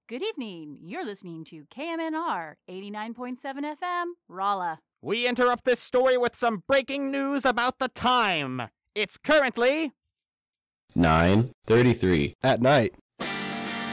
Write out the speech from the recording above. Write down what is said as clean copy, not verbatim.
Good evening. You're listening to KMNR 89.7 FM, Rolla. We interrupt this story with some breaking news about the time. It's currently 9:33 at night.